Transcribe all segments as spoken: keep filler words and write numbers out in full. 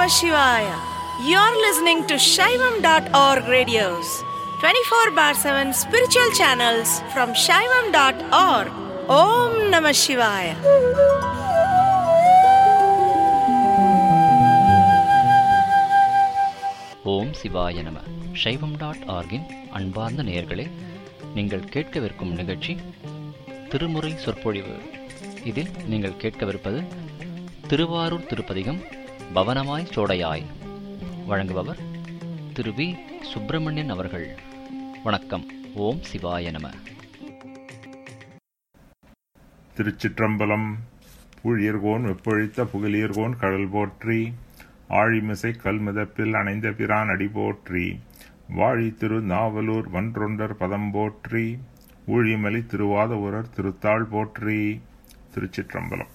Shivaya. You're listening to Shaivam dot org radios, twenty-four bar seven spiritual channels from Shaivam dot org. Om Namah Shivaya. ஓம் சிவாய நம. சைவம் dot ஆர்கின் அன்பார்ந்த நேயர்களே, நீங்கள் கேட்கவிருக்கும் நிகழ்ச்சி திருமுறை சொற்பொழிவு. இதில் நீங்கள் கேட்கவிருப்பது திருவாரூர் திருப்பதிகம் பவனமாய் சோடையாய். வழங்குபவர் திரு வி சுப்பிரமணியன் அவர்கள். வணக்கம். ஓம் சிவாய நம. திருச்சிற்றம்பலம். பூழியர்கோன் வெப்பொழித்த புகழியர்கோன் கடல் போற்றி, ஆழிமிசை கல்மிதப்பில் அணைந்த பிரான் அடி போற்றி, வாழி திரு நாவலூர் வன்றொண்டர் பதம் போற்றி, ஊழிமலி திருவாத ஊரர் திருத்தாள் போற்றி. திருச்சிற்றம்பலம்.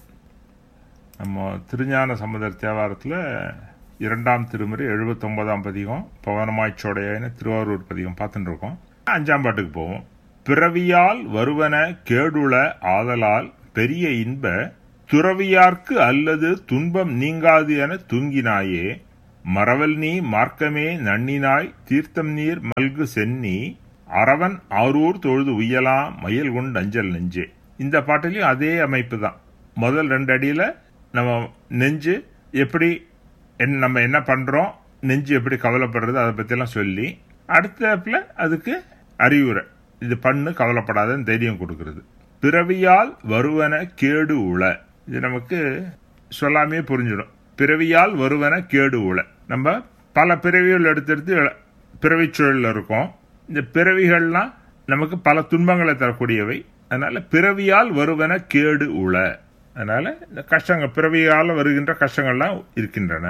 நம்ம திருஞான சம்பந்தர் தேவாரத்தில் இரண்டாம் திருமுறை எழுபத்தி ஒன்பதாம் பதிகம் பவனமாய்ச்சோடையான திருவாரூர் பதிகம் பார்த்துட்டு இருக்கோம். அஞ்சாம் பாட்டுக்கு போவோம். பிறவியால் வருவன கேடுள ஆதலால் பெரிய இன்ப துறவியார்க்கு அல்லது துன்பம் நீங்காது என தூங்கினாயே, மறவல் நீ மார்க்கமே நன்னினாய் தீர்த்தம் நீர் மல்கு சென்னி, அரவன் ஆரூர் தொழுது உய்யலாம் மயில் கொண்டு அஞ்சல் நெஞ்சே. இந்த பாட்டிலையும் அதே அமைப்பு தான். முதல் ரெண்டு அடியில நம்ம நெஞ்சு எப்படி நம்ம என்ன பண்றோம், நெஞ்சு எப்படி கவலைப்படுறது, அதை பத்தியெல்லாம் சொல்லி, அடுத்தப்புல அதுக்கு அறிவுரை, இது பண்ணு கவலைப்படாதன்னு தைரியம் கொடுக்கறது. பிறவியால் வருவன கேடு உள, இது நமக்கு சொல்லாமே புரிஞ்சிடும். பிறவியால் வருவன கேடு உள. நம்ம பல பிறவிகள் எடுத்தெடுத்து பிறவி சூழல் இருக்கோம். இந்த பிறவிகள்லாம் நமக்கு பல துன்பங்களை தரக்கூடியவை. அதனால பிறவியால் வருவன கேடு உள. அதனால இந்த கஷ்டங்கள், பிறவியால் வருகின்ற கஷ்டங்கள்லாம் இருக்கின்றன.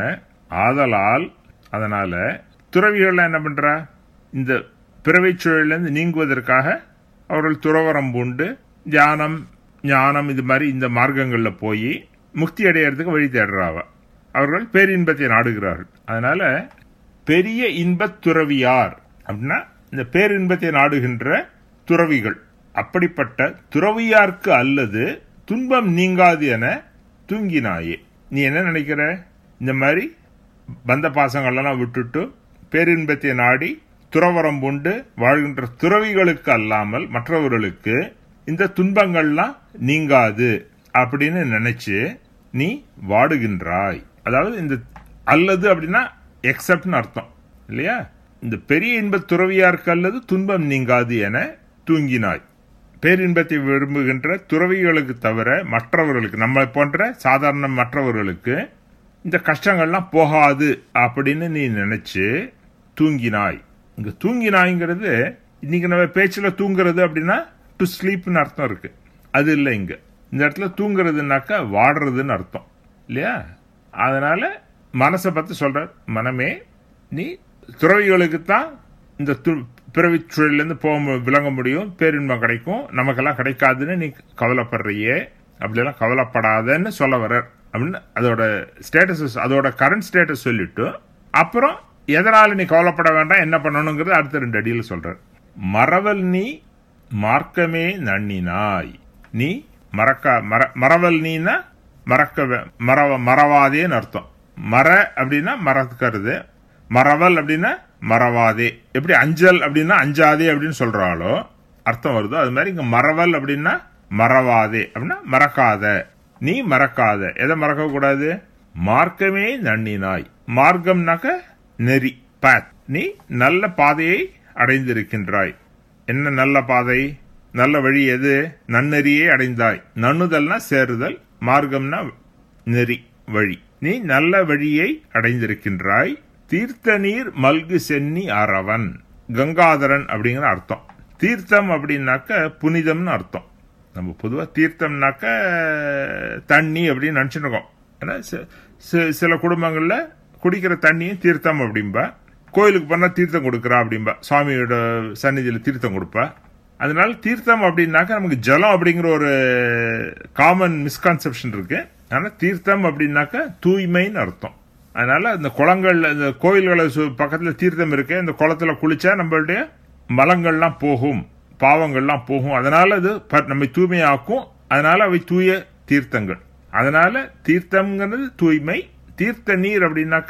ஆதலால் அதனால துறவிகள்லாம் என்ன பண்ற, இந்த பிறவி சூழலிருந்து நீங்குவதற்காக அவர்கள் துறவரம் பூண்டு தியானம் ஞானம் இது மாதிரி இந்த மார்க்கங்களில் போய் முக்தி அடையிறதுக்கு வழி தேடுறாவ. அவர்கள் பேரின்பத்தை நாடுகிறார்கள். அதனால பெரிய இன்பத் துறவியார் அப்படின்னா இந்த பேரின்பத்தை நாடுகின்ற துறவிகள். அப்படிப்பட்ட துறவியார்க்கு அல்லது துன்பம் நீங்காது என தூங்கினாயே. நீ என்ன நினைக்கிற, இந்த மாதிரி பந்த பாசங்கள்லாம் விட்டுட்டு பேரின்பத்தை நாடி துறவரம் பூண்டு வாழ்கின்ற துறவிகளுக்கு அல்லாமல் மற்றவர்களுக்கு இந்த துன்பங்கள்லாம் நீங்காது அப்படின்னு நினைச்சு நீ வாடுகின்றாய். அதாவது இந்த அல்லது அப்படின்னா எக்ஸப்ட்னு அர்த்தம் இல்லையா. இந்த பெரிய இன்ப துறவியாருக்கு அல்லது துன்பம் நீங்காது என தூங்கினாய். பேரின்பத்தை விரும்புகின்ற துறவிகளுக்கு தவிர மற்றவர்களுக்கு, நம்ம போன்ற சாதாரண மற்றவர்களுக்கு இந்த கஷ்டங்கள்லாம் போகாது அப்படின்னு நீ நினைச்சு தூங்கினாய். இங்க தூங்கினாய்ங்கிறது இன்னைக்கு நம்ம பேச்சுல தூங்குறது அப்படின்னா டு ஸ்லீப்னு அர்த்தம் இருக்கு. அது இல்லை, இங்க இந்த இடத்துல தூங்குறதுனாக்கா வாடுறதுன்னு அர்த்தம் இல்லையா. அதனால மனசை பத்தி சொல்ற, மனமே நீ துறவிகளுக்கு தான் இந்த பிறவி சூழலிருந்து போக விளங்க முடியும், பேரின்பம் கிடைக்கும், நமக்கெல்லாம் கிடைக்காதுன்னு நீ கவலைப்படுறியே, அப்படியெல்லாம் கவலைப்படாதன்னு சொல்ல வர அப்படின்னு அதோட ஸ்டேட்டஸ், அதோட கரண்ட் ஸ்டேட்டஸ் சொல்லிட்டு அப்புறம் எதனால நீ கவலைப்பட வேண்டாம் என்ன பண்ணணுங்கிறது அடுத்த ரெண்டு அடியில் சொல்ற. மறவல் நீ மார்க்கமே நன்னினாய். நீ மறக்க மர மறவல் நீனா மறக்க மறவ மறவாதேன்னு அர்த்தம். மற அப்படின்னா மறக்கிறது, மறவல் அப்படின்னா மறவாதே. எப்படி அஞ்சல் அப்படின்னா அஞ்சாதே அப்படின்னு சொல்றாளோ அர்த்தம் வருதோ, அது மாதிரி இங்க மறவல் அப்படின்னா மறவாதே அப்படின்னா மறக்காத, நீ மறக்காத. எதை மறக்க கூடாது, மார்க்கமே நன்னினாய். மார்க்கம்னாக்க நெறி, பாத். நீ நல்ல பாதையை அடைந்திருக்கின்றாய். என்ன நல்ல பாதை, நல்ல வழி எது, நன்னெறியை அடைந்தாய். நன்னுதல்னா சேருதல், மார்க்கம்னா நெறி, வழி. நீ நல்ல வழியை அடைந்திருக்கின்றாய். தீர்த்த நீர் மல்கு சென்னி அரவன், கங்காதரன் அப்படிங்கிற அர்த்தம். தீர்த்தம் அப்படின்னாக்க புனிதம்னு அர்த்தம். நம்ம பொதுவாக தீர்த்தம்னாக்க தண்ணி அப்படின்னு நினைச்சுட்டு இருக்கோம். ஏன்னா சில குடும்பங்கள்ல குடிக்கிற தண்ணியும் தீர்த்தம் அப்படின்பா. கோயிலுக்கு போனா தீர்த்தம் கொடுக்கறா அப்படின்பா, சுவாமியோட சந்நிதியில தீர்த்தம் கொடுப்பா. அதனால தீர்த்தம் அப்படின்னாக்க நமக்கு ஜலம் அப்படிங்கிற ஒரு காமன் மிஸ்கான்செப்ஷன் இருக்கு. ஆனா தீர்த்தம் அப்படின்னாக்க தூய்மைன்னு அர்த்தம். அதனால இந்த குளங்கள்ல, இந்த கோயில்களை பக்கத்துல தீர்த்தம் இருக்கு, இந்த குளத்துல குளிச்சா நம்மளுடைய மலங்கள்லாம் போகும், பாவங்கள்லாம் போகும். அதனால அது நம்மை தூய்மையாக்கும். அதனால அவை தூய தீர்த்தங்கள். அதனால தீர்த்தம்ங்கிறது தூய்மை. தீர்த்த நீர் அப்படின்னாக்க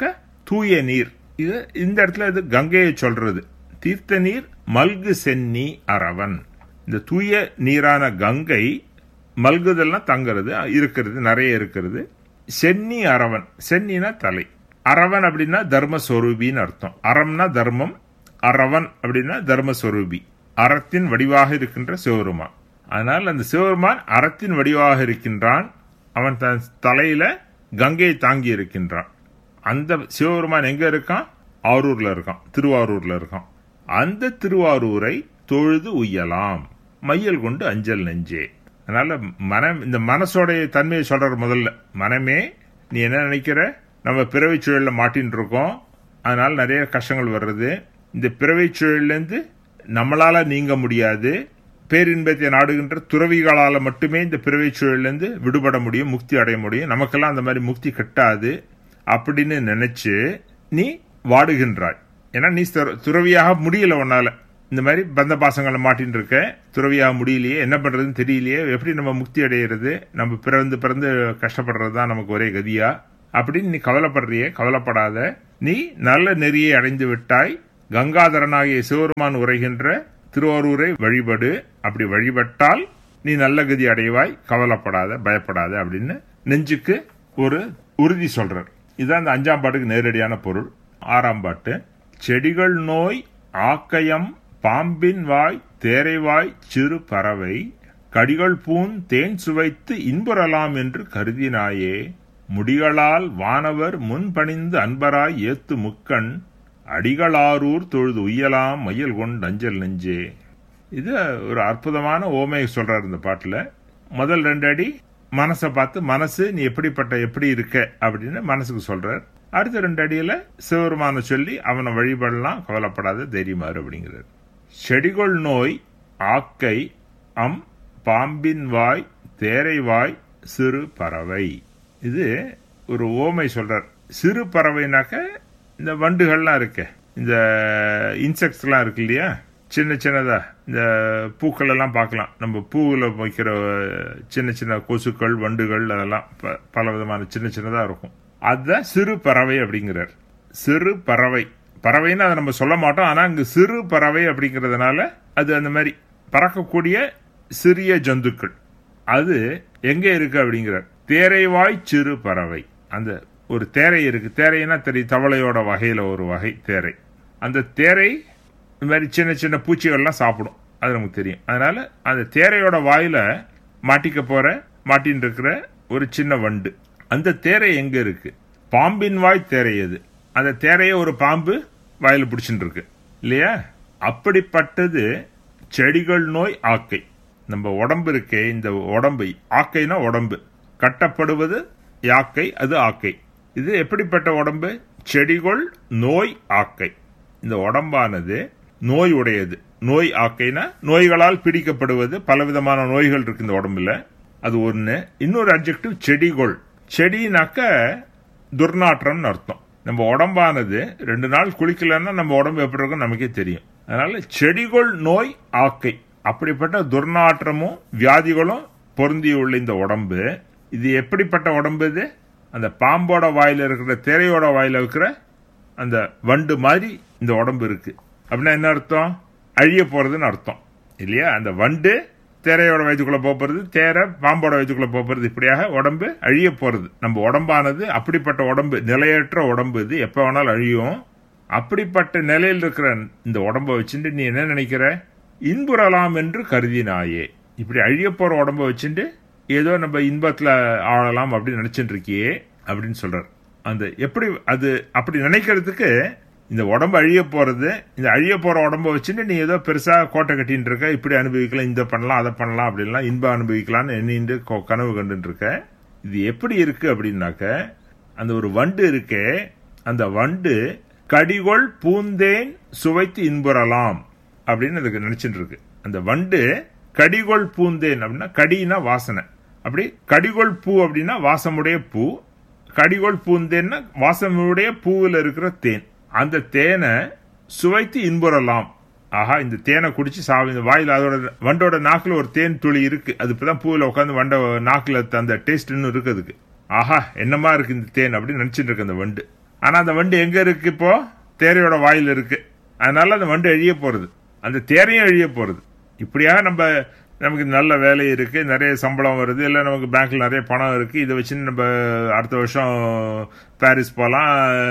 தூய நீர். இது இந்த இடத்துல இது கங்கையை சொல்றது. தீர்த்த நீர் மல்கு சென்னி அரவன். இந்த தூய நீரான கங்கை மல்குதெல்லாம் தங்குறது இருக்கிறது, நிறைய இருக்கிறது. சென்னி அரவன், சென்னினா தலை, அரவன் அப்படின்னா தர்மஸ்வரூபின்னு அர்த்தம். அறம்னா தர்மம், அரவன் அப்படின்னா தர்மஸ்வரூபி, அறத்தின் வடிவாக இருக்கின்ற சிவபெருமான். அதனால் அந்த சிவபெருமான் அறத்தின் வடிவாக இருக்கின்றான். அவன் தன் தலையில கங்கையை தாங்கி இருக்கின்றான். அந்த சிவபெருமான் எங்க இருக்கான்? ஆரூர்ல இருக்கான், திருவாரூர்ல இருக்கான். அந்த திருவாரூரை தொழுது உய்யலாம் மையல் கொண்டு அஞ்சல் நெஞ்சே. அதனால மனம், இந்த மனசோடைய தன்மையை சொல்ற. முதல்ல மனமே, நீ என்ன நினைக்கிற? நம்ம பிறவை சூழல்ல மாட்டின்னு இருக்கோம், அதனால நிறைய கஷ்டங்கள் வர்றது. இந்த பிறவை சூழலிருந்து நம்மளால நீங்க முடியாது. பேரின்பத்தை நாடுகின்ற துறவிகளால மட்டுமே இந்த பிறவை சூழலிருந்து விடுபட முடியும், முக்தி அடைய முடியும். நமக்கெல்லாம் அந்த மாதிரி முக்தி கட்டாது அப்படின்னு நினைச்சு நீ வாடுகின்றாய். ஏன்னா நீ துறவியாக முடியல, உன்னால இந்த மாதிரி பந்த பாசங்களை மாட்டின்னு இருக்க, துறவியாக முடியலையே, என்ன பண்றதுன்னு தெரியலையே, எப்படி நம்ம முக்தி அடையிறது, நம்ம பிறந்து பிறந்து கஷ்டப்படுறதுதான் நமக்கு ஒரே கதியா அப்படின்னு நீ கவலைப்படுறியே. கவலைப்படாத, நீ நல்ல நெறியை அடைந்து விட்டாய். கங்காதரனாகிய சிவபெருமான் உரைகின்ற திருவாரூரை வழிபடு. அப்படி வழிபட்டால் நீ நல்ல கதி அடைவாய், கவலைப்படாத, பயப்படாத அப்படின்னு நெஞ்சுக்கு ஒரு உறுதி சொல்றார். இதுதான் இந்த அஞ்சாம் பாட்டுக்கு நேரடியான பொருள். ஆறாம் பாட்டு, செடிகள் நோய் ஆக்கயம் பாம்பின் வாய் தேரைவாய் சிறு பறவை கடிகள் பூன் தேன் சுவைத்து இன்புறலாம் என்று கருதினாயே. முடிகளால் வானவர் முன் பணிந்து அன்பராய் ஏத்து முக்கண் அடிகளாரூர் தொழுது உய்யலாம் மையல் கொண்டு அஞ்சல் நெஞ்சே. இது ஒரு அற்புதமான ஓமையை சொல்றாரு இந்த பாட்டுல. முதல் ரெண்டு அடி மனசை பார்த்து, மனசு நீ எப்படிப்பட்ட எப்படி இருக்க அப்படின்னு மனசுக்கு சொல்றார். அடுத்த ரெண்டு அடியில சிவபெருமான சொல்லி அவனை வழிபடலாம், கவலைப்படாத, தைரியமாறு அப்படிங்கிறார். செடிகொள் நோய் ஆக்கை அம் பாம்பின் வாய் தேரை வாய் சிறு பறவை. இது ஒரு ஓமை சொல்றார். சிறு பறவைனாக்க இந்த வண்டுகள்லாம் இருக்க, இந்த இன்செக்ட்ஸ் எல்லாம் இருக்கு இல்லையா, சின்ன சின்னதா இந்த பூக்கள் எல்லாம் பார்க்கலாம். நம்ம பூவில் வைக்கிற சின்ன சின்ன கொசுக்கள், வண்டுகள், அதெல்லாம் பல விதமான சின்ன சின்னதா இருக்கும். அதுதான் சிறு பறவை அப்படிங்கிறார். சிறு பறவை, பறவைன்னு அதை நம்ம சொல்ல மாட்டோம், ஆனா இங்கு சிறு பறவை அப்படிங்கிறதுனால அது அந்த மாதிரி பறக்கக்கூடிய சிறிய ஜந்துக்கள். அது எங்க இருக்கு அப்படிங்கிறார். தேரைவாய் சிறு பறவை. அந்த ஒரு தேரை இருக்கு. தேரைன்னா தெரியும், தவளையோட வகையில ஒரு வகை தேரை. அந்த தேரை இந்த மாதிரி சின்ன சின்ன பூச்சிகள்லாம் சாப்பிடும், அது நமக்கு தெரியும். அதனால அந்த தேரையோட வாயில மாட்டிக்க போற மாட்டின்னு இருக்கிற ஒரு சின்ன வண்டு. அந்த தேரை எங்க இருக்கு? பாம்பின் வாய் தேரையது. அந்த தேரைய ஒரு பாம்பு வாயில பிடிச்சிட்டு இருக்கு இல்லையா? அப்படிப்பட்டது செடிகள் நோய் ஆக்கை. நம்ம உடம்பு இருக்கே, இந்த உடம்பு, ஆக்கைனா உடம்பு, கட்டப்படுவது யாக்கை, அது ஆக்கை. இது எப்படிப்பட்ட உடம்பு? செடிகள் நோய் ஆக்கை. இந்த உடம்பானது நோய் உடையது. நோய் ஆக்கைனா நோய்களால் பிடிக்கப்படுவது. பலவிதமான நோய்கள் இருக்கு இந்த உடம்புல, அது ஒண்ணு. இன்னொரு அட்ஜெக்டிவ் செடிகொள். செடினாக்க துர்நாற்றம்னு அர்த்தம். நம்ம உடம்பானது ரெண்டு நாள் குளிக்கலன்னா நம்ம உடம்பு எப்படி இருக்கும் நமக்கே தெரியும். அதனால செடிகொள் நோய் ஆக்கை. அப்படிப்பட்ட துர்நாற்றமும் வியாதிகளும் பொருந்தியுள்ள இந்த உடம்பு, இது எப்படிப்பட்ட உடம்பு? இது அந்த பாம்போட வாயில இருக்கிற, தேரையோட வாயில இருக்கிற அந்த வண்டு மாதிரி இந்த உடம்பு இருக்கு. அப்படின்னா என்ன அர்த்தம்? அழிய போறதுன்னு அர்த்தம் இல்லையா? அந்த வண்டு தேரையோட வயிற்றுக்குள்ள போறது, தேரை பாம்போட வயிற்றுக்குள்ள போறது, இப்படியாக உடம்பு அழிய போறது. நம்ம உடம்பானது அப்படிப்பட்ட உடம்பு, நிலையற்ற உடம்பு. இது எப்ப வேணாலும் அழியும். அப்படிப்பட்ட நிலையில் இருக்கிற இந்த உடம்ப வச்சுட்டு நீ என்ன நினைக்கிற? இன்புறலாம் என்று கருதினாயே. இப்படி அழிய போற உடம்ப வச்சுட்டு ஏதோ நம்ம இன்பத்துல ஆளலாம் அப்படின்னு நினைச்சுட்டு இருக்கியே அப்படின்னு சொல்றார். அந்த எப்படி அது அப்படி நினைக்கிறதுக்கு, இந்த உடம்பு அழிய போறது, இந்த அழிய போற உடம்ப வச்சுட்டு நீ ஏதோ பெருசா கோட்டை கட்டின்னு இருக்க, இப்படி அனுபவிக்கலாம், இந்த பண்ணலாம், அதை பண்ணலாம், அப்படின்லாம் இன்பம் அனுபவிக்கலாம்னு எண்ணிட்டு கனவு கண்டுட்டு இருக்க. இது எப்படி இருக்கு அப்படின்னாக்க, அந்த ஒரு வண்டு இருக்கே, அந்த வண்டு கடிகொள் பூந்தேன் சுவைத்து இன்புறலாம் அப்படின்னு அதுக்கு நினைச்சிட்டு இருக்கு. அந்த வண்டு கடிகொள் பூந்தேன் அப்படின்னா, கடினா வாசனை, அப்படி கடிகொள் பூ அப்படின்னா வாசமுடைய பூ, கடிகொள் பூந்தேன்னா வாசமுடைய பூவில் இருக்கிற தேன். அந்த தேனை சுவைத்து இன்புறலாம். ஆஹா, இந்த தேனை குடிச்சு சாவி, இந்த வாயில் அதோட வண்டோட நாக்குல ஒரு தேன் துளி இருக்கு, அது இப்பதான் பூவில் உட்காந்து வண்ட நாக்குல அந்த டேஸ்ட் இன்னும் இருக்கு அதுக்கு. ஆஹா, என்னமா இருக்கு இந்த தேன் அப்படின்னு நினைச்சிட்டு இருக்கு அந்த வண்டு. ஆனா அந்த வண்டு எங்க இருக்கு? இப்போ தேரையோட வாயில் இருக்கு. அதனால அந்த வண்டு எழிய போறது, அந்த தேரையும் எழிய போறது. இப்படியாக நம்ம நமக்கு நல்ல வேலை இருக்கு, நிறைய சம்பளம் வருது, இல்லை நமக்கு பேங்க்ல நிறைய பணம் இருக்கு, இதை வச்சு நம்ம அடுத்த வருஷம் பாரிஸ் போகலாம்,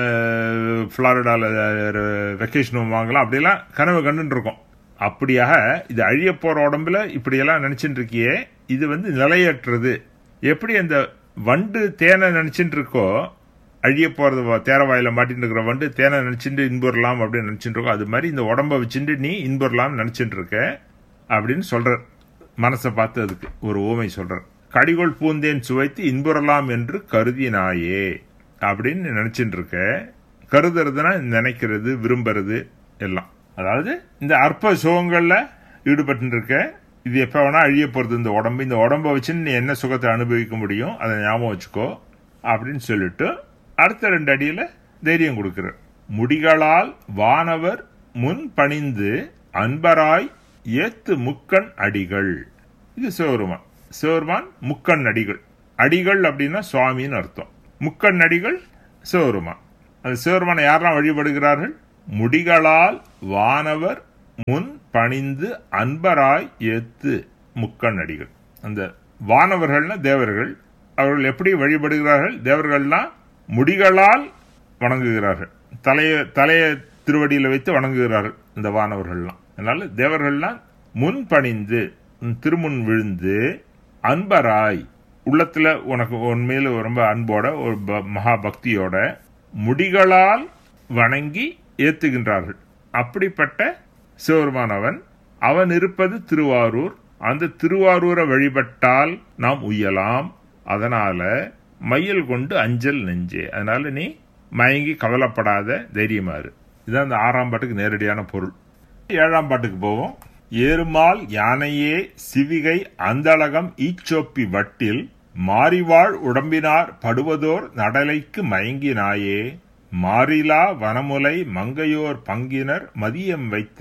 புளோரிடால வெக்கேஷன் வாங்கலாம், அப்படியெல்லாம் கனவு கண்டுட்டு இருக்கோம். அப்படியாக இது அழிய போற உடம்புல இப்படியெல்லாம் நினைச்சுட்டு இருக்கியே, இது வந்து நிலையற்றது. எப்படி அந்த வண்டு தேனை நினைச்சுட்டு இருக்கோ, அழிய போறது தேரவாயில மாட்டின்னு இருக்கிற வண்டு தேனை நினைச்சுட்டு இன்புறலாம் அப்படின்னு நினைச்சுட்டு இருக்கோம், அது மாதிரி இந்த உடம்ப வச்சுட்டு நீ இன்புறலாம் நினைச்சுட்டு இருக்க அப்படின்னு சொல்ற. மனசை பார்த்து அதுக்கு ஒரு ஓமை சொல்ற. கடிகொள் பூந்தேன் சுவைத்து இன்புறலாம் என்று கருதினாயே அப்படின்னு நினைச்சுட்டு இருக்க. கருதுறதுனா நினைக்கிறது, விரும்புறது எல்லாம். அதாவது இந்த அற்ப சுகங்கள்ல ஈடுபட்டு இருக்க. இது எப்ப வேணா அழிய போறது இந்த உடம்பு. இந்த உடம்ப வச்சு நீ என்ன சுகத்தை அனுபவிக்க முடியும், அதை ஞாபகம் வச்சுக்கோ அப்படின்னு சொல்லிட்டு அடுத்த ரெண்டு அடியில தைரியம் கொடுக்கிற. முடிகளால் வானவர் முன் பணிந்து அன்பராய் ஏத்து முக்கண் அடிகள். இது சிவருமான். சிவருமான் முக்கண் அடிகள். அடிகள் அப்படின்னா சுவாமின்னு அர்த்தம். முக்கண் அடிகள் சிவருமான். அந்த சிவருமானை யாரெல்லாம் வழிபடுகிறார்கள்? முடிகளால் வானவர் முன் பணிந்து அன்பராய் ஏத்து முக்கண் அடிகள். அந்த வானவர்கள்னா தேவர்கள். அவர்கள் எப்படி வழிபடுகிறார்கள்? தேவர்கள்லாம் முடிகளால் வணங்குகிறார்கள், தலைய தலைய திருவடியில வைத்து வணங்குகிறார்கள் இந்த வானவர்கள்லாம். அதனால தேவர்கள்லாம் முன் பணிந்து திருமுன் விழுந்து அன்பராய், உள்ளத்துல உனக்கு உண்மையில ரொம்ப அன்போட ஒரு மகா பக்தியோட முடிகளால் வணங்கி ஏத்துகின்றார்கள். அப்படிப்பட்ட சிவருமானவன் அவன் இருப்பது திருவாரூர். அந்த திருவாரூரை வழிபட்டால் நாம் உய்யலாம். அதனால மையல் கொண்டு அஞ்சல் நெஞ்சே, அதனால நீ மயங்கி கவலைப்படாத, தைரியமாறு. இதுதான் அந்த ஆறாம் பாட்டுக்கு நேரடியான பொருள். ஏழாம் பாட்டுக்கு போவோம். ஏறுமால் யானையே சிவிகை அந்தளகம் ஈச்சோப்பி வட்டில் மாறிவாழ் உடம்பினார் படுவதோர் நடலைக்கு மயங்கினாயே மாறிலா வனமுலை மங்கையோர் பங்கினர் மதியம் வைத்த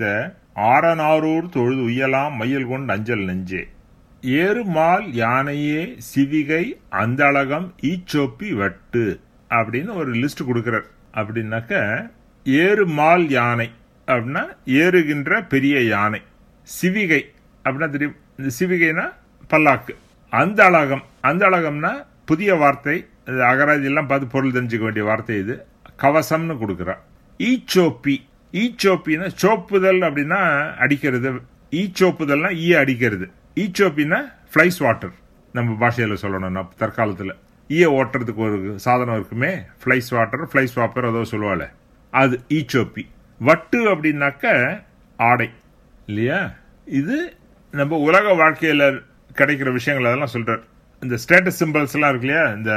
ஆரனாரூர் தொழுது உய்யலாம் மையல் கொண்டு அஞ்சல் நெஞ்சே. ஏறுமால் யானையே சிவிகை அந்தளகம் ஈச்சோப்பி வட்டு அப்படின்னு ஒரு லிஸ்ட் கொடுக்கிறார். அப்படின்னாக்க ஏறுமால் யானை அப்படின்னா ஏறுகின்ற பெரிய யானை. சிவிகை அப்படின்னா தெரியும், இந்த சிவிகைனா பல்லாக்கு. அந்த அழகம், அந்த அழகம்னா புதிய வார்த்தை, அகராதி எல்லாம் பார்த்து பொருள் தெரிஞ்சுக்க வேண்டிய வார்த்தை. இது கவசம்னு கொடுக்கிறார். ஈச்சோப்பி, ஈச்சோப்பின்னா சோப்புதல் அப்படின்னா அடிக்கிறது. ஈச்சோப்புதல்னா ஈ அடிக்கிறது. ஈச்சோப்பின்னா பிளைஸ் வாட்டர். நம்ம பாஷையில சொல்லணும்னா தற்காலத்துல ஈய ஓட்டுறதுக்கு ஒரு சாதனம் இருக்குமே, பிளைஸ் வாட்டர், பிளைஸ் வாப்பர் ஏதோ சொல்லுவாள், அது ஈச்சோப்பி. வட்டு அப்படின்னாக்க ஆடை இல்லையா. இது நம்ம உலக வாழ்க்கையில கிடைக்கிற விஷயங்கள் அதெல்லாம் சொல்றார். இந்த ஸ்டேட்டஸ் சிம்பிள்ஸ் எல்லாம் இருக்கு இல்லையா, இந்த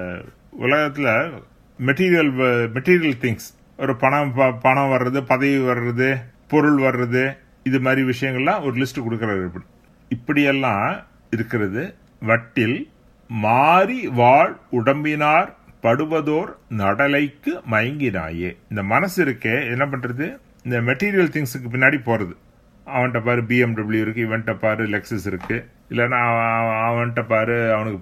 உலகத்துல மெட்டீரியல் மெட்டீரியல் திங்ஸ், ஒரு பணம் பணம் வர்றது, பதவி வர்றது, பொருள் வர்றது, இது மாதிரி விஷயங்கள்லாம் ஒரு லிஸ்ட் கொடுக்கறாரு. இப்படி இப்படியெல்லாம் இருக்கிறது. வட்டில் மாறி வாழ் உடம்பினார் படுவதோர் நடலைக்கு மயங்கினாயே. இந்த மனசு இருக்கே என்ன பண்றது, இந்த மெட்டீரியல் திங்ஸுக்கு பின்னாடி போறது. அவன்கிட்ட பாரு பிஎம்டபிள்யூ இருக்கு, இவன்கிட்ட பாரு லெக்ஸஸ் இருக்கு, இல்லைன்னா அவன்கிட்ட பாரு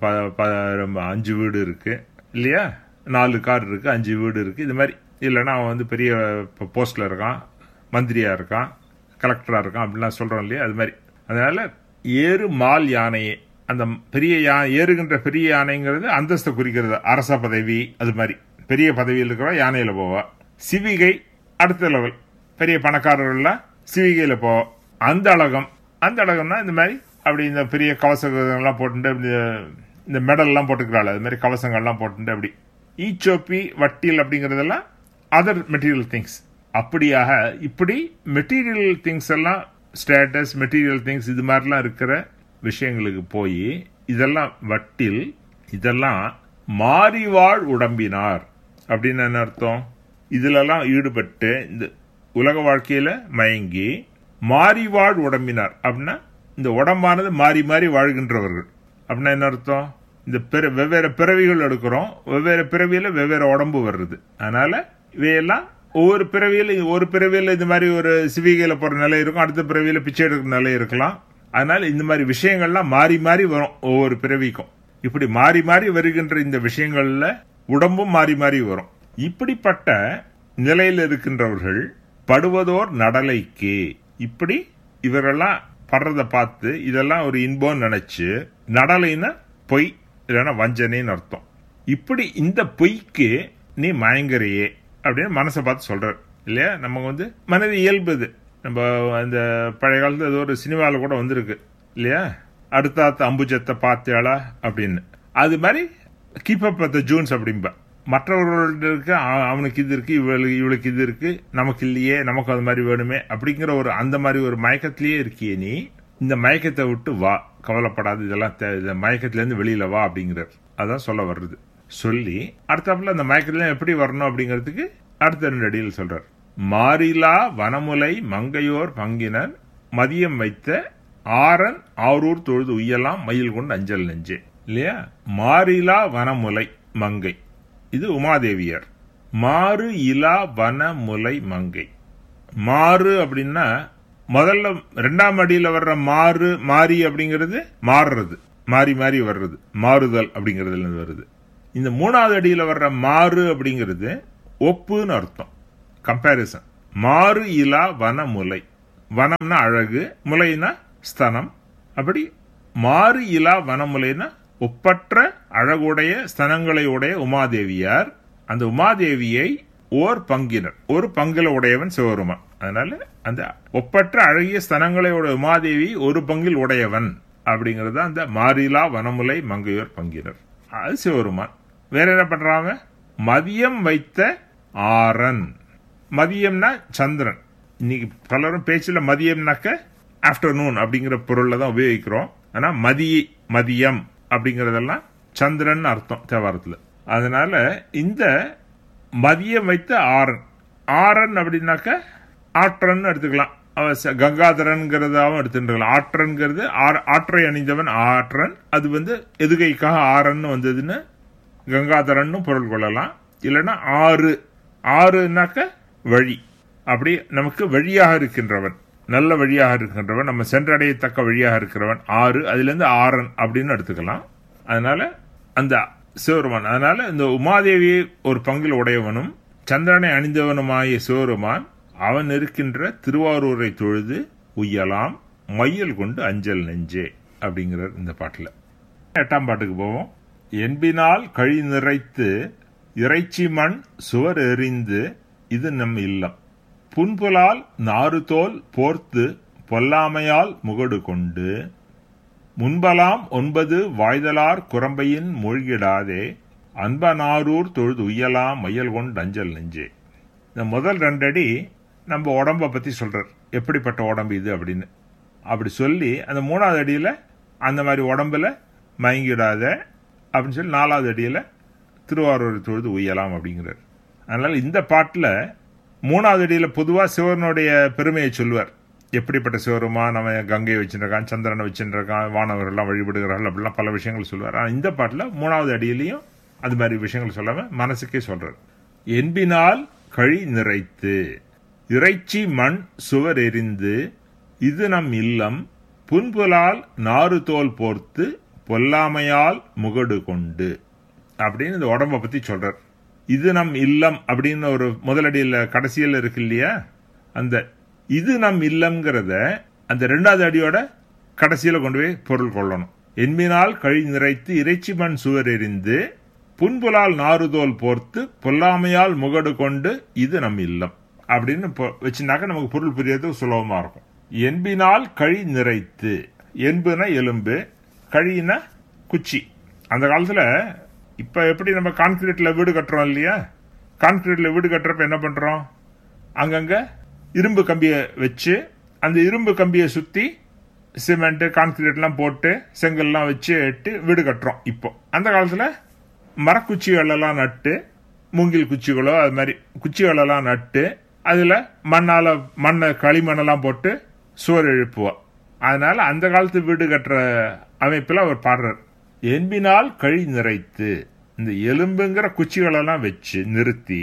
அவனுக்கு அஞ்சு வீடு இருக்கு இல்லையா, நாலு கார் இருக்கு, அஞ்சு வீடு இருக்கு, இது மாதிரி. இல்லைன்னா அவன் வந்து பெரிய போஸ்ட்ல இருக்கான், மந்திரியா இருக்கான், கலெக்டரா இருக்கான் அப்படின்லாம் சொல்றோம் இல்லையா, அது மாதிரி. அதனால ஏறு மால் யானையே, அந்த பெரிய யானை, ஏறுகின்ற பெரிய யானைங்கிறது அந்தஸ்தை குறிக்கிறது. அரச பதவி அது மாதிரி பெரிய பதவியில் இருக்கிற யானையில போவா. சிவிகை அடுத்த லெவல், பெரிய பணக்காரர்கள்லாம் சிவிகையில போவா. அந்த அழகம், அந்த அழகம்னா இந்த மாதிரி அப்படி இந்த பெரிய கவசங்கள்லாம் போட்டுட்டு இந்த மெடல் எல்லாம் போட்டுக்கிறாள், அது மாதிரி கவசங்கள்லாம் போட்டுட்டு அப்படி. ஈச்சோப்பி வட்டில் அப்படிங்கறதெல்லாம் அதர் மெட்டீரியல் திங்ஸ். அப்படியாக இப்படி மெட்டீரியல் திங்ஸ் எல்லாம், ஸ்டேட்டஸ், மெட்டீரியல் திங்ஸ், இது மாதிரிலாம் இருக்கிற விஷயங்களுக்கு போய் இதெல்லாம் வட்டில், இதெல்லாம் மாறிவாழ் உடம்பினார் அப்படின்னு என்ன அர்த்தம், இதுலலாம் ஈடுபட்டு இந்த உலக வாழ்க்கையில மயங்கி மாறிவாழ் உடம்பினார் அப்படின்னா இந்த உடம்பானது மாறி மாறி வாழ்கின்றவர்கள் அப்படின்னா என்ன அர்த்தம், இந்த வெவ்வேறு பிறவிகள் எடுக்கிறோம், வெவ்வேறு பிறவியில வெவ்வேறு உடம்பு வருது. அதனால இவையெல்லாம் ஒவ்வொரு பிறவியில, ஒரு பிறவியில இந்த மாதிரி ஒரு சிவிகையில போற நிலை இருக்கும், அடுத்த பிறவியில பிச்சை எடுக்கிற நிலை இருக்கலாம். அதனால இந்த மாதிரி விஷயங்கள்லாம் மாறி மாறி வரும் ஒவ்வொரு பிறவிக்கும். இப்படி மாறி மாறி வருகின்ற இந்த விஷயங்கள்ல உடம்பும் மாறி மாறி வரும். இப்படிப்பட்ட நிலையில் இருக்கின்றவர்கள் படுவதோர் நடலைக்கு, இப்படி இவரெல்லாம் படுறத பார்த்து இதெல்லாம் ஒரு இன்பம் நினைச்சு, நடலைன்னா பொய் இல்லைன்னா வஞ்சனைன்னு அர்த்தம். இப்படி இந்த பொய்க்கு நீ மயங்கரையே அப்படின்னு மனசை பார்த்து சொல்றார் இல்லையா. நம்ம வந்து மனது இயல்புது. நம்ம அந்த பழைய காலத்துல ஏதோ ஒரு சினிமாவில் கூட வந்திருக்கு இல்லையா, அடுத்த அம்புஜத்தை பார்த்தாளா அப்படின்னு. அது மாதிரி keep up with the Jones அப்படின்பா. மற்றவர்களுக்கு அவனுக்கு இது இருக்கு, இவளுக்கு இவளுக்கு இது இருக்கு, நமக்கு இல்லையே, நமக்கு அது மாதிரி வேணுமே அப்படிங்கிற ஒரு அந்த மாதிரி ஒரு மயக்கத்திலேயே இருக்கியே நீ. இந்த மயக்கத்தை விட்டு வா, கவலைப்படாது, இதெல்லாம் இந்த மயக்கத்துல இருந்து வெளியில வா அப்படிங்கிறார். அதான் சொல்ல வர்றது. சொல்லி அடுத்தாப்புல அந்த மயக்கத்துல எப்படி வரணும் அப்படிங்கிறதுக்கு அடுத்த ரெண்டு அடியில் சொல்றார். மாறிலா வனமுலை மங்கையோர் பங்கினர் மதியம் வைத்த ஆரன் ஆரூர் தொழுது உய்யலாம் மயில் கொண்டு அஞ்சல் நெஞ்சே இல்லையா. மாறிலா வனமுலை மங்கை, இது உமாதேவியார். மாறு இலா வனமுலை மங்கை. மாறு அப்படின்னா முதல்ல ரெண்டாம் அடியில வர்ற மாறு மாறி அப்படிங்கிறது மாறுறது, மாறி மாறி வர்றது, மாறுதல் அப்படிங்கறதுல வருது. இந்த மூணாவது அடியில வர்ற மாறு அப்படிங்கிறது ஒப்புன்னு அர்த்தம், கம்பேரிசன். மாறு இலா வனமுலை, வனம்னா அழகு, முலைனா ஸ்தனம். அப்படி மாறு இலா வனமுலைனா ஒப்பற்ற அழகுடைய ஸ்தனங்களை உடைய உமாதேவியார். அந்த உமாதேவியை ஓர் பங்கினர், ஒரு பங்கில உடையவன் சிவருமான். அதனால அந்த ஒப்பற்ற அழகிய ஸ்தனங்களை உடைய உமாதேவி ஒரு பங்கில் உடையவன் அப்படிங்கறது அந்த மாறிலா வனமுலை மங்கையோர் பங்கினர், அது சிவருமான். வேற என்ன பண்றாங்க? மதியம் வைத்த ஆரன். மதியம்னா சந்திரன். இன்னைக்கு பலரும் பேச்சுல மதியம்னாக்க ஆப்டர்நூன் அப்படிங்கிற பொருள்ல தான் உபயோகிக்கிறோம். ஆனா மதிய மதியம் அப்படிங்கறதெல்லாம் சந்திரன் அர்த்தம் தேவாரத்துல. அதனால இந்த மதியம் வைத்த ஆரன், ஆரன் அப்படின்னாக்க ஆற்றன் எடுத்துக்கலாம், கங்காதரன்கிறதாவும் எடுத்துக்கலாம். ஆற்றன்கிறது ஆற்றை அணிந்தவன் ஆற்றன், அது வந்து எதுகைக்காக ஆரன் வந்ததுன்னு கங்காதரன் பொருள் கொள்ளலாம். இல்லைன்னா ஆறு, ஆறுனாக்க வழி, அப்படி நமக்கு வழியாக இருக்கின்றவன், நல்ல வழியாக இருக்கின்றவன், நம்ம சென்றடையத்தக்க வழியாக இருக்கிறவன் ஆறு, அதுல இருந்து ஆரன் அப்படின்னு எடுத்துக்கலாம். அதனால அந்த சிவருமான், அதனால இந்த உமாதேவியை ஒரு பங்கில் உடையவனும் சந்திரனை அணிந்தவனுமாய சிவருமான் அவன் இருக்கின்ற திருவாரூரை தொழுது உய்யலாம் மையல் கொண்டு அஞ்சல் நெஞ்சே அப்படிங்கிறார் இந்த பாட்டுல. எட்டாம் பாட்டுக்கு போவோம். என்பினால் கழி நிறைத்து இறைச்சி மண் சுவர் எறிந்து இது நம் இல்லம், புன்புலால் நாறுதோல் போர்த்து பொல்லாமையால் முகடு கொண்டு முன்பலாம் ஒன்பது வாய்தலார் குரம்பையின் மூழ்கிடாதே அன்பனாரூர் தொழுது உய்யலாம் மையல் கொண்டு அஞ்சல் நெஞ்சே. இந்த முதல் ரெண்டடி நம்ம உடம்ப பத்தி சொல்றார், எப்படிப்பட்ட உடம்பு இது அப்படின்னு. அப்படி சொல்லி அந்த மூணாவது அடியில அந்த மாதிரி உடம்புல மயங்கிடாத அப்படின்னு சொல்லி நாலாவது அடியில திருவாரூர் தொழுது உய்யலாம் அப்படிங்கிறார். அதனால இந்த பாட்டுல மூணாவது அடியில பொதுவா சிவனுடைய பெருமையை சொல்லுவார். எப்படிப்பட்ட சிவருமா, நம்ம கங்கையை வச்சுருக்கான், சந்திரனை வச்சுருக்கான், வானவர்கள் எல்லாம் வழிபடுகிறார்கள், அப்படிலாம் பல விஷயங்கள் சொல்லுவார். ஆனா இந்த பாட்டுல மூணாவது அடியிலையும் அது மாதிரி விஷயங்கள் சொல்லாம மனசுக்கே சொல்றார். என்பினால் கழி நிறைத்து இறைச்சி மண் சுவர் எறிந்து இது நம் இல்லம், புன்புலால் நாறு தோல் போர்த்து பொல்லாமையால் முகடு கொண்டு அப்படின்னு இந்த உடம்ப பத்தி சொல்றார். இது நம் இல்லம் அப்படின்னு ஒரு முதலடியில கடைசியில் இருக்கு இல்லையா, அந்த இது நம் இல்லம்ங்கிறத அந்த ரெண்டாவது அடியோட கடைசியில கொண்டு போய் பொருள் கொள்ளணும். என்பினால் கழி நிறைத்து இறைச்சி மண் சுவர் எறிந்து புன்புலால் நாறுதோல் போர்த்து பொல்லாமையால் முகடு கொண்டு இது நம் இல்லம் அப்படின்னு வச்சுனாக்க நமக்கு பொருள் புரியறது சுலபமா இருக்கும். என்பினால் கழி நிறைத்து, என்புனா எலும்பு, கழினா குச்சி. அந்த காலத்துல இப்ப எப்படி நம்ம கான்கிரீட்ல வீடு கட்டுறோம் இல்லையா, கான்கிரீட்ல வீடு கட்டுறப்ப என்ன பண்றோம், அங்கங்க இரும்பு கம்பிய வச்சு அந்த இரும்பு கம்பியை சுத்தி சிமெண்ட் கான்கிரீட் எல்லாம் போட்டு செங்கல்லாம் வச்சு எட்டு வீடு கட்டுறோம். இப்போ அந்த காலத்துல மரக்குச்சிகள் எல்லாம் நட்டு, மூங்கில் குச்சிகளோ அது மாதிரி குச்சிகள் எல்லாம் நட்டு அதுல மண்ணால மண்ணை களிமண்ணெல்லாம் போட்டு சுவர் எழுப்புவோம். அதனால அந்த காலத்து வீடு கட்டுற அமைப்புல அவர் பாடுறார். என்பினால் கழி நிறைத்து, இந்த எலும்புங்கிற குச்சிகளெல்லாம் வச்சு நிறுத்தி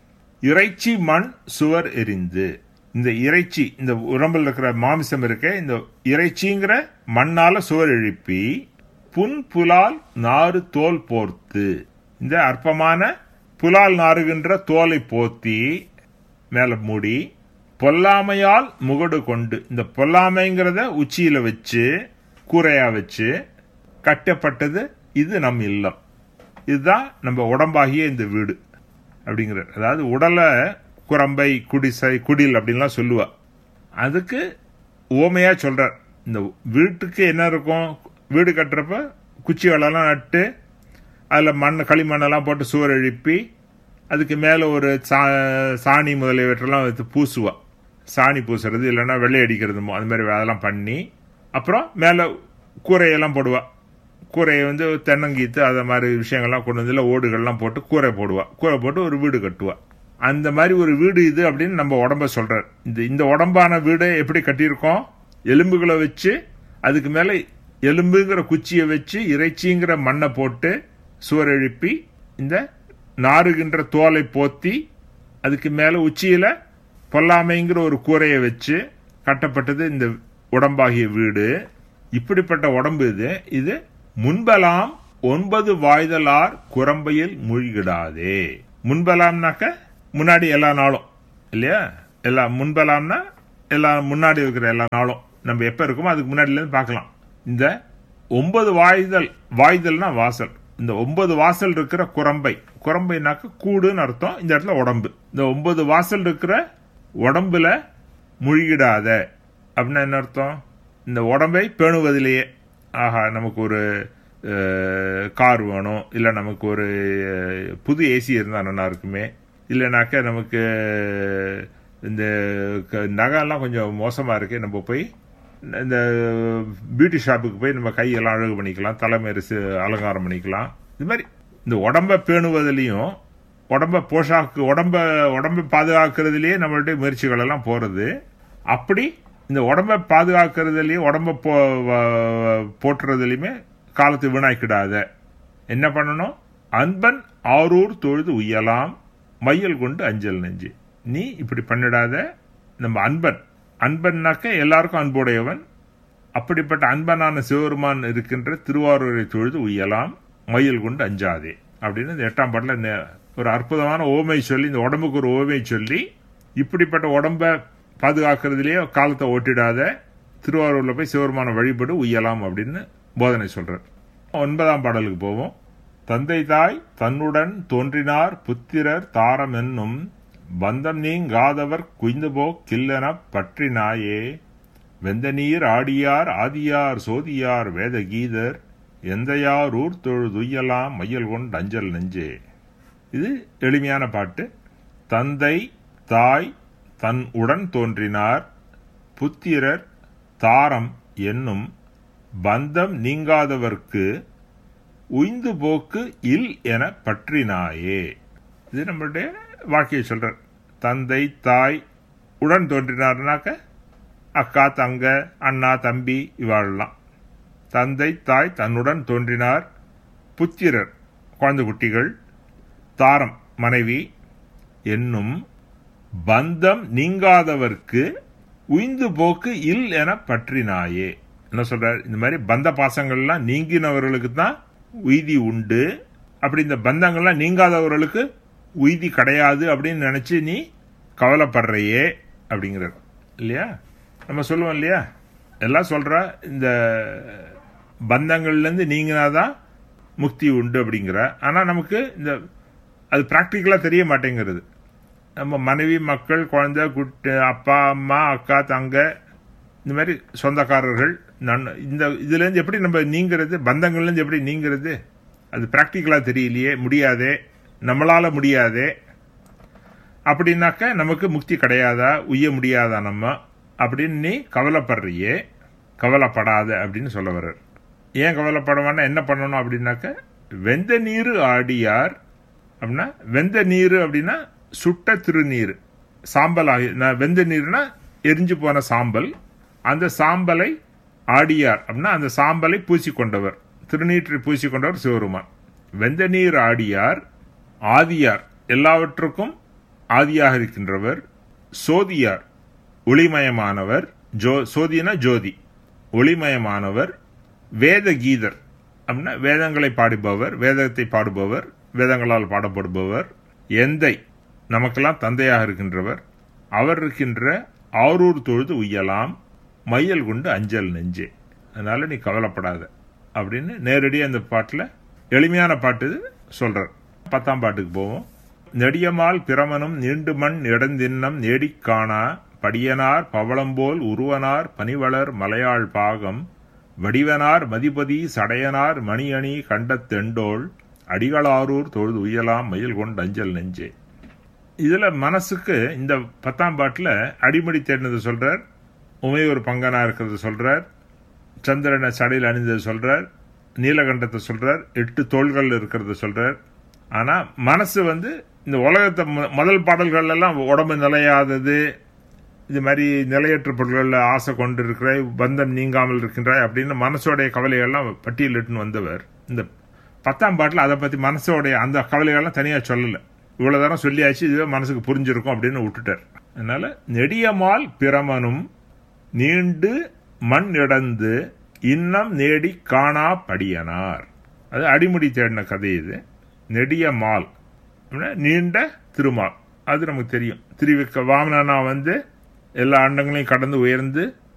இறைச்சி மண் சுவர் எரிந்து, இந்த இறைச்சி இந்த உடம்புல இருக்கிற மாமிசம் இருக்க இந்த இறைச்சிங்கிற மண்ணால சுவர் எழுப்பி புன் புலால் நாறு தோல் போர்த்து, இந்த அற்பமான புலால் நாறுகின்ற தோலை போத்தி மேல மூடி பொல்லாமையால் முகடு கொண்டு, இந்த பொல்லாமைங்கிறத உச்சியில வச்சு கூரையா வச்சு கட்டப்பட்டது இது நம் இல்லம், இதுதான் நம்ம உடம்பாகிய இந்த வீடு அப்படிங்கிற. அதாவது உடலை குரம்பை குடிசை குடில் அப்படின்லாம் சொல்லுவா, அதுக்கு ஓமையா சொல்றார். இந்த வீட்டுக்கு என்ன இருக்கும், வீடு கட்டுறப்ப குச்சி வெள்ளெல்லாம் நட்டு அதில் மண் களிமண்ணெல்லாம் போட்டு சுவர் எழுப்பி அதுக்கு மேலே ஒரு சா சாணி முதலியவற்றெல்லாம் வைத்து பூசுவா, சாணி பூசுறது இல்லைன்னா வெள்ளை அடிக்கிறது அது மாதிரி அதெல்லாம் பண்ணி அப்புறம் மேலே கூரையெல்லாம் போடுவா. கூரையை வந்து தென்னங்கீத்து அதை மாதிரி விஷயங்கள்லாம் கொண்டு வந்து ஓடுகள்லாம் போட்டு கூரை போடுவா, கூரை போட்டு ஒரு வீடு கட்டுவா. அந்த மாதிரி ஒரு வீடு இது அப்படின்னு நம்ம உடம்ப சொல்றார். இந்த இந்த உடம்பான வீடு எப்படி கட்டியிருக்கோம், எலும்புகளை வச்சு அதுக்கு மேலே எலும்புங்கிற குச்சியை வச்சு இறைச்சிங்கிற மண்ணை போட்டு சுவர் எழுப்பி இந்த நாறுகின்ற தோலை போத்தி அதுக்கு மேலே உச்சியில பொல்லாமைங்கிற ஒரு கூரையை வச்சு கட்டப்பட்டது இந்த உடம்பாகிய வீடு. இப்படிப்பட்ட உடம்பு இது. இது முன்பலாம் ஒன்பது வாய்தலார் குரம்பையில் மூழ்கிடாதே. முன்பலாம்னாக்க முன்னாடி எல்லா நாளும் இல்லையா, எல்லா முன்பலாம்னா எல்லா முன்னாடி இருக்கிற எல்லா நாளும் நம்ம எப்ப இருக்கோமோ அதுக்கு முன்னாடில இருந்து பார்க்கலாம். இந்த ஒன்பது வாய்தல், வாய்தல்னா வாசல், இந்த ஒன்பது வாசல் இருக்கிற குரம்பை, குரம்பைனாக்க கூடுன்னு அர்த்தம், இந்த இடத்துல உடம்பு. இந்த ஒன்பது வாசல் இருக்கிற உடம்புல முழுகிடாத அப்படின்னா என்ன அர்த்தம், இந்த உடம்பை பேணுவதிலேயே, ஆஹா நமக்கு ஒரு கார் வேணும், இல்லை நமக்கு ஒரு புது ஏசி இருந்தால் நல்லா இருக்குமே, இல்லைனாக்க நமக்கு இந்த நகைலாம் கொஞ்சம் மோசமாக இருக்கு, நம்ம போய் இந்த பியூட்டி ஷாப்புக்கு போய் நம்ம கையெல்லாம் அழகு பண்ணிக்கலாம், தலைமையரசு அலங்காரம் பண்ணிக்கலாம். இது மாதிரி இந்த உடம்பை பேணுவதிலையும் உடம்ப போஷாக்கு உடம்ப உடம்பை பாதுகாக்கிறதுலயே நம்மளுடைய முயற்சிகள் எல்லாம் போறது. அப்படி இந்த உடம்பை பாதுகாக்கிறதுலயும் உடம்ப போட்டுறதுலயுமே காலத்து வீணாக்கிடாத. என்ன பண்ணணும், அன்பன் ஆரூர் தொழுது உய்யலாம் மையல் கொண்டு அஞ்சல் நெஞ்சு. நீ இப்படி பண்ணிடாத. நம்ம அன்பன், அன்பன்னாக்க எல்லாருக்கும் அன்புடையவன், அப்படிப்பட்ட அன்பனான சிவபெருமான் இருக்கின்ற திருவாரூரை தொழுது உய்யலாம் மையல் கொண்டு அஞ்சாதே அப்படின்னு இந்த எட்டாம் பாட்டில் ஒரு அற்புதமான ஓமை சொல்லி, இந்த உடம்புக்கு ஒரு ஓமை சொல்லி, இப்படிப்பட்ட உடம்பை பாதுகாக்கிறதுலேயே காலத்தை ஓட்டிடாத, திருவாரூர்ல போய் சிவபெருமான வழிபடு உய்யலாம் அப்படின்னு போதனை சொல்றார். ஒன்பதாம் பாடலுக்கு போவோம். தந்தை தாய் தன்னுடன் தோன்றினார் புத்திரர் தாரம் என்னும் பந்தம் நீங்காதவர் குய்ந்துபோ கில்லென பற்றினாயே வெந்த நீர் ஆடியார் ஆதியார் சோதியார் வேத கீதர் எந்தையார் ஊர் தொழுதுய்யலாம் மையல் கொண்டு அஞ்சல் நெஞ்சே. இது எளிமையான பாட்டு. தந்தை தாய் தன் உடன் தோன்றினார் புத்திரர் தாரம் என்னும் பந்தம் நீங்காதவர்க்கு உய்ந்து போக்கு இல் என பற்றினாயே. இது நம்மளுடைய வாழ்க்கையை சொல்ற. தந்தை தாய் உடன் தோன்றினார்னாக்க அக்கா தங்க அண்ணா தம்பி இவாழலாம். தந்தை தாய் தன்னுடன் தோன்றினார், புத்திரர் குழந்தை குட்டிகள், தாரம் மனைவி என்னும் பந்தம் நீங்காதவர்க்கு உய்ந்து போக்கு இல் என பற்றினாயே. என்ன சொல்றார், இந்த மாதிரி பந்த பாசங்கள்லாம் நீங்கினவர்களுக்கு தான் உய்தி உண்டு, அப்படி இந்த பந்தங்கள்லாம் நீங்காதவர்களுக்கு உய்தி கிடையாது அப்படின்னு நினைச்சு நீ கவலைப்படுறையே அப்படிங்கிறார் இல்லையா. நம்ம சொல்லுவோம் இல்லையா, எல்லாம் சொல்ற இந்த பந்தங்கள்ல இருந்து நீங்கினாதான் முக்தி உண்டு அப்படிங்கிற. ஆனா நமக்கு இந்த அது பிராக்டிக்கலா தெரிய மாட்டேங்கிறது. நம்ம மனைவி மக்கள் குழந்தை குட்டு அப்பா அம்மா அக்கா தங்க இந்த மாதிரி சொந்தக்காரர்கள் இந்த இதுல இருந்து எப்படி நம்ம நீங்கிறது, பந்தங்கள்ல இருந்து எப்படி நீங்கிறது, அது பிராக்டிக்கலா தெரியலையே, முடியாதே, நம்மளால முடியாதே. அப்படின்னாக்க நமக்கு முக்தி கிடையாதா, உய்ய முடியாதா நம்ம அப்படின்னு நீ கவலைப்படுறியே, கவலைப்படாத அப்படின்னு சொல்ல வர்ற. ஏன் கவலைப்படவானா என்ன பண்ணணும் அப்படின்னாக்க, வெந்த நீரு ஆடியார் அப்படின்னா, வெந்த நீரு அப்படின்னா சுட்ட திருநீர், சாம்பல் ஆகி, வெந்த நீர்னா எரிஞ்சு போன சாம்பல், அந்த சாம்பலை ஆடியார் அப்படின்னா அந்த சாம்பலை பூசிக்கொண்டவர், திருநீற்றை பூசிக்கொண்டவர் சிவருமான். வெந்த நீர் ஆடியார் ஆதியார் எல்லாவற்றுக்கும் ஆதியாக இருக்கின்றவர், சோதியார் ஒளிமயமானவர், ஜோ சோதினா ஜோதி ஒளிமயமானவர், வேத கீதர் அப்படின்னா வேதங்களை பாடுபவர், வேதத்தை பாடுபவர், வேதங்களால் பாடப்படுபவர், எந்தை நமக்கெல்லாம் தந்தையாக இருக்கின்றவர், அவர் இருக்கின்ற ஆரூர் தொழுது உய்யலாம் மையல் கொண்டு அஞ்சல் நெஞ்சே, அதனால நீ கவலைப்படாத அப்படின்னு நேரடியாக அந்த பாட்டில் எளிமையான பாட்டு சொல்றார். பத்தாம் பாட்டுக்கு போவோம். நெடியமால் பிரமனும் நீண்டு மண் இடந்தின்னம் நேடிக் காணா படியனார் பவளம்போல் உருவனார் பனிவளர் மலையாள் பாகம் வடிவனார் மதிபதி சடையனார் மணியணி கண்டத்தெண்டோள் அடிகளாரூர் தொழுது உயலாம் மயில் கொண்டு அஞ்சல் நெஞ்சே. இதுல மனசுக்கு இந்த பத்தாம் பாட்டுல அடிமடி தேடினது சொல்றார், உமையூர் பங்கனா இருக்கிறது சொல்றார், சந்திரனை சடையில் அணிந்தது சொல்றார், நீலகண்டத்தை சொல்றார், எட்டு தோள்கள் இருக்கிறது சொல்றார். ஆனா மனசு வந்து இந்த உலகத்தை முதல் பாடல்கள் எல்லாம் உடம்பு நிலையாதது, இது மாதிரி நிலையற்ற பொருள்கள் ஆசை கொண்டு இருக்கிறாய், பந்தம் நீங்காமல் இருக்கின்றாய் அப்படின்னு மனசோடைய கவலைகள்லாம் பட்டியலிட்டுன்னு வந்தவர். இந்த பத்தாம் பாட்டில் அதை பத்தி மனசோடைய அந்த கவலைகள்லாம் தனியா சொல்லல, இவ்வளவு தரம் சொல்லியாச்சு, இதுவே மனசுக்கு புரிஞ்சிருக்கும் அப்படின்னு விட்டுட்டார். அதனால நெடியமால் பிரமனும் நீண்டு மண் இடந்து இன்னம் நேடி காணா படியனார், அது அடிமுடி தேடின கதை. இது நெடிய மால் நீண்ட திருமால், அது நமக்கு தெரியும். திருவிக்க வாமனா வந்து எல்லா அண்டங்களையும் கடந்து உயர்ந்து